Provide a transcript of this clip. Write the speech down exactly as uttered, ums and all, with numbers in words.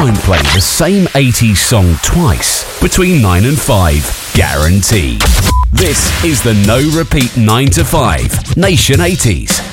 won't play the same eighties song twice between nine and five, guaranteed. This is the No Repeat nine to five Nation eighties.